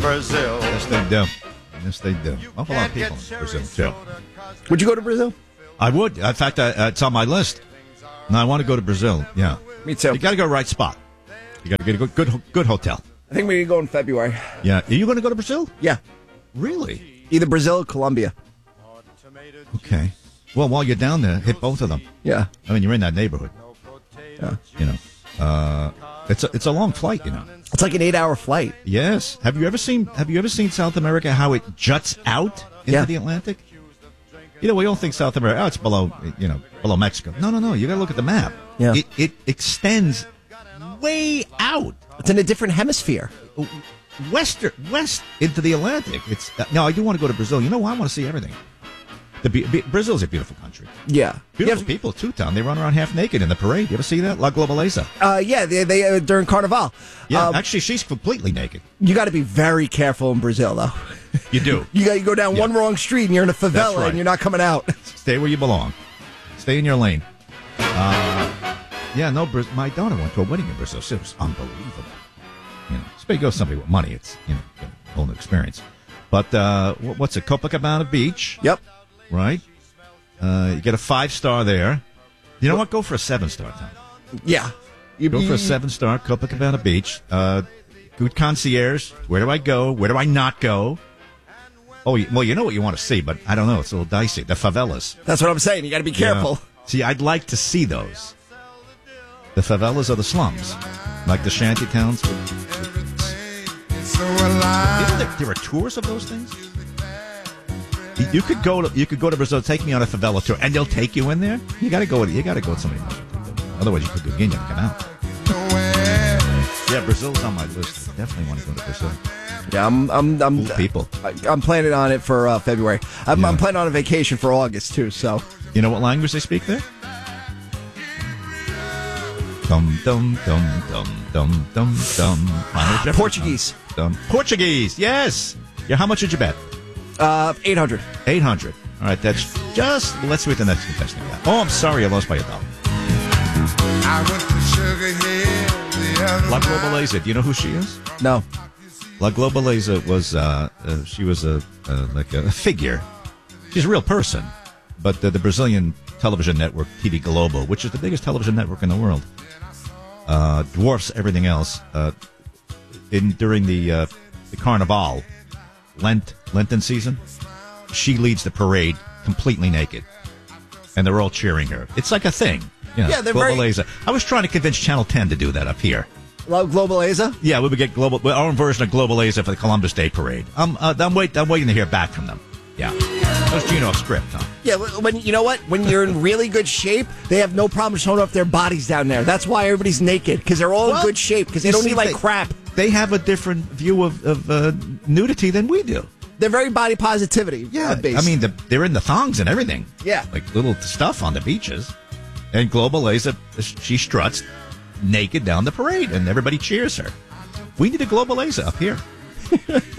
Brazil. Yes, they do. Yes, they do. Awful lot of people in Brazil, too. Would you go to Brazil? I would. In fact, it's on my list. No, I want to go to Brazil. Yeah. Me too. You got to go right spot. You got to get a good hotel. I think we need to go in February. Yeah. Are you going to go to Brazil? Yeah. Really? Either Brazil or Colombia. Okay. Well, while you're down there, hit both of them. Yeah. I mean, you're in that neighborhood. Yeah. You know, it's a long flight. You know. It's like an 8-hour flight. Yes. Have you ever seen South America? How it juts out into the Atlantic? You know, we all think South America. Oh, it's below Mexico. No. You got to look at the map. Yeah. It extends way out. It's in a different hemisphere. West into the Atlantic. It's no. I do want to go to Brazil. You know why? I want to see everything. Brazil's a beautiful country. Yeah. Beautiful people, too, Tom. They run around half naked in the parade. You ever see that? La Globaleza. Yeah, they during Carnival. Yeah, actually, she's completely naked. You got to be very careful in Brazil, though. You do. You go down one wrong street and you're in a favela. That's right. And you're not coming out. Stay where you belong. Stay in your lane. Yeah, no, my daughter went to a wedding in Brazil. It was unbelievable. You know, so you go somebody with money. It's, a whole new experience. But what's it? Copacabana Beach. Yep. Right? You get a 5-star there. You know what? Go for a 7-star, Tom. Yeah. Go for a 7-star, Copacabana Beach. Good concierge. Where do I go? Where do I not go? Oh, well, you know what you want to see, but I don't know. It's a little dicey. The favelas. That's what I'm saying. You got to be careful. Yeah. See, I'd like to see those. The favelas are the slums. Like the shanty towns. You know, there are tours of those things? You could go to Brazil. Take me on a favela tour, and they'll take you in there. You got to go with somebody else. Otherwise, you could go in and come out. Yeah, Brazil's on my list. I definitely want to go to Brazil. Yeah, I'm cool people. I'm planning on it for February. I'm planning on a vacation for August too. So you know what language they speak there? Dum dum dum dum dum dum dum. Portuguese. Portuguese. Yes. Yeah. How much did you bet? 800. 800. All right, that's just. Let's see what the next contestant got. Oh, I'm sorry, I lost by $1. I went to Sugar Hill. La Globaleza. Do you know who she is? No. La Globaleza was. She was like a figure. She's a real person, but the Brazilian television network TV Globo, which is the biggest television network in the world, dwarfs everything else. During the Carnival. Lenten season, she leads the parade completely naked, and they're all cheering her. It's like a thing. You know, yeah, they're Globaleza. I was trying to convince Channel 10 to do that up here. Globaleza? Yeah, we would get our own version of Globaleza for the Columbus Day Parade. I'm waiting to hear back from them. Yeah, that was Gino off script, huh? Yeah, you know what? When you're in really good shape, they have no problem showing off their bodies down there. That's why everybody's naked, because they're all in good shape, because they don't eat like crap. They have a different view of nudity than we do. They're very body positivity. Yeah, based. I mean, they're in the thongs and everything. Yeah. Like little stuff on the beaches. And Globaleza, she struts naked down the parade, and everybody cheers her. We need a Globaleza up here.